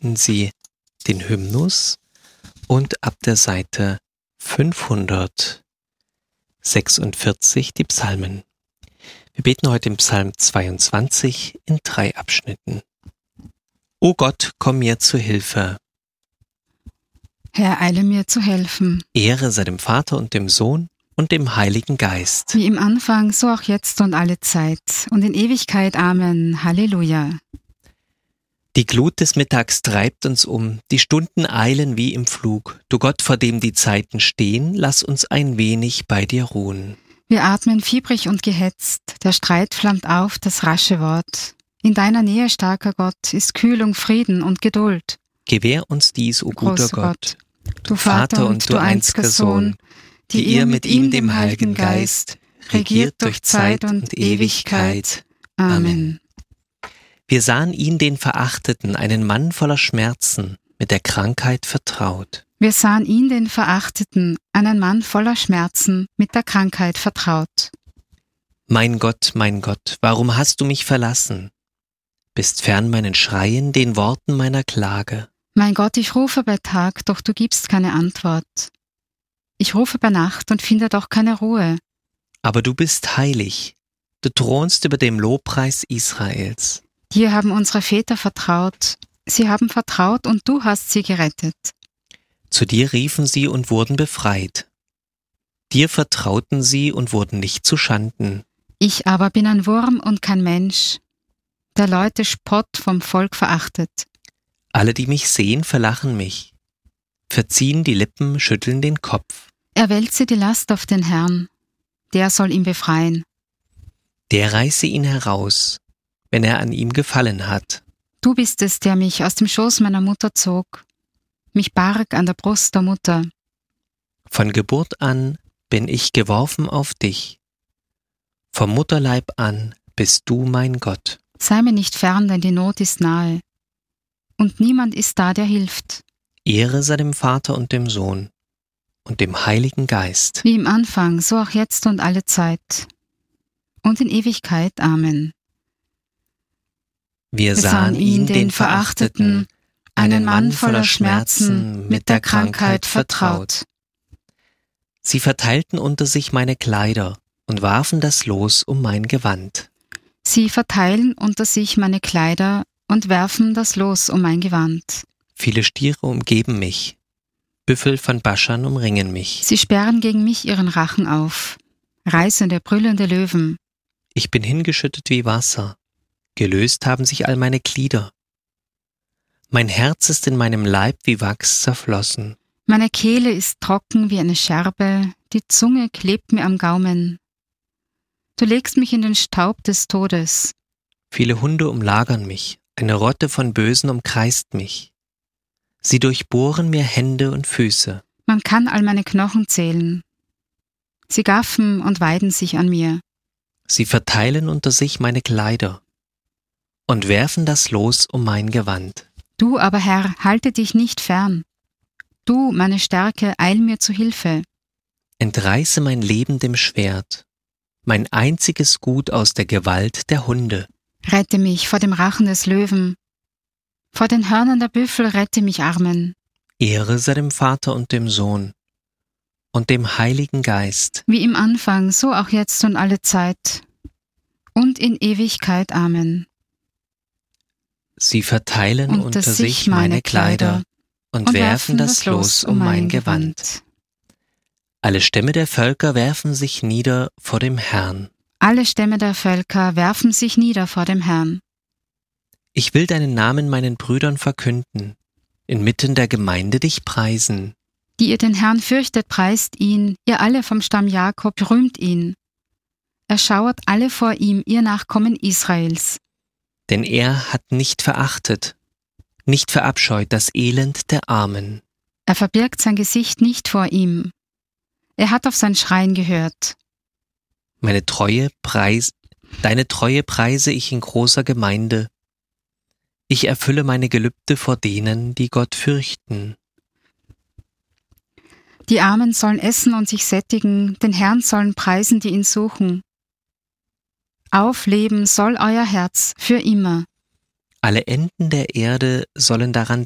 finden Sie den Hymnus und ab der Seite 546 die Psalmen. Wir beten heute im Psalm 22 in 3 Abschnitten. O Gott, komm mir zu Hilfe. Herr, eile mir zu helfen. Ehre sei dem Vater und dem Sohn und dem Heiligen Geist. Wie im Anfang, so auch jetzt und alle Zeit und in Ewigkeit. Amen. Halleluja. Die Glut des Mittags treibt uns um, die Stunden eilen wie im Flug. Du Gott, vor dem die Zeiten stehen, lass uns ein wenig bei dir ruhen. Wir atmen fiebrig und gehetzt, der Streit flammt auf, das rasche Wort. In deiner Nähe, starker Gott, ist Kühlung, Frieden und Geduld. Gewähr uns dies, o guter Gott, du Vater und du einziger Sohn, die ihr mit ihm, dem Heiligen Geist, regiert durch Zeit und Ewigkeit. Amen. Wir sahen ihn, den Verachteten, einen Mann voller Schmerzen, mit der Krankheit vertraut. Wir sahen ihn, den Verachteten, einen Mann voller Schmerzen, mit der Krankheit vertraut. Mein Gott, warum hast du mich verlassen? Bist fern meinen Schreien, den Worten meiner Klage. Mein Gott, ich rufe bei Tag, doch du gibst keine Antwort. Ich rufe bei Nacht und finde doch keine Ruhe. Aber du bist heilig, du thronst über dem Lobpreis Israels. Dir haben unsere Väter vertraut, sie haben vertraut und du hast sie gerettet. Zu dir riefen sie und wurden befreit. Dir vertrauten sie und wurden nicht zu Schanden. Ich aber bin ein Wurm und kein Mensch, der Leute Spott vom Volk verachtet. Alle, die mich sehen, verlachen mich, verziehen die Lippen, schütteln den Kopf. Er wälze die Last auf den Herrn, der soll ihn befreien. Der reiße ihn heraus, wenn er an ihm gefallen hat. Du bist es, der mich aus dem Schoß meiner Mutter zog, mich barg an der Brust der Mutter. Von Geburt an bin ich geworfen auf dich. Vom Mutterleib an bist du mein Gott. Sei mir nicht fern, denn die Not ist nahe. Und niemand ist da, der hilft. Ehre sei dem Vater und dem Sohn und dem Heiligen Geist. Wie im Anfang, so auch jetzt und alle Zeit. Und in Ewigkeit. Amen. Wir sahen ihn, den Verachteten, einen Mann voller Schmerzen, mit der Krankheit vertraut. Sie verteilten unter sich meine Kleider und warfen das Los um mein Gewand. Sie verteilen unter sich meine Kleider und werfen das Los um mein Gewand. Viele Stiere umgeben mich, Büffel von Baschan umringen mich. Sie sperren gegen mich ihren Rachen auf, reißende, brüllende Löwen. Ich bin hingeschüttet wie Wasser, gelöst haben sich all meine Glieder. Mein Herz ist in meinem Leib wie Wachs zerflossen. Meine Kehle ist trocken wie eine Scherbe, die Zunge klebt mir am Gaumen. Du legst mich in den Staub des Todes. Viele Hunde umlagern mich, eine Rotte von Bösen umkreist mich. Sie durchbohren mir Hände und Füße. Man kann all meine Knochen zählen. Sie gaffen und weiden sich an mir. Sie verteilen unter sich meine Kleider und werfen das Los um mein Gewand. Du aber, Herr, halte dich nicht fern. Du, meine Stärke, eil mir zu Hilfe. Entreiße mein Leben dem Schwert, mein einziges Gut aus der Gewalt der Hunde. Rette mich vor dem Rachen des Löwen. Vor den Hörnern der Büffel rette mich, Armen. Ehre sei dem Vater und dem Sohn und dem Heiligen Geist. Wie im Anfang, so auch jetzt und alle Zeit. Und in Ewigkeit. Amen. Sie verteilen unter sich meine Kleider und werfen das Los um mein Gewand. Alle Stämme der Völker werfen sich nieder vor dem Herrn. Alle Stämme der Völker werfen sich nieder vor dem Herrn. Ich will deinen Namen meinen Brüdern verkünden, inmitten der Gemeinde dich preisen. Die ihr den Herrn fürchtet, preist ihn, ihr alle vom Stamm Jakob, rühmt ihn. Erschauert alle vor ihm, ihr Nachkommen Israels. Denn er hat nicht verachtet, nicht verabscheut das Elend der Armen. Er verbirgt sein Gesicht nicht vor ihm. Er hat auf sein Schreien gehört. Deine Treue preise ich in großer Gemeinde. Ich erfülle meine Gelübde vor denen, die Gott fürchten. Die Armen sollen essen und sich sättigen, den Herrn sollen preisen, die ihn suchen. Aufleben soll euer Herz für immer. Alle Enden der Erde sollen daran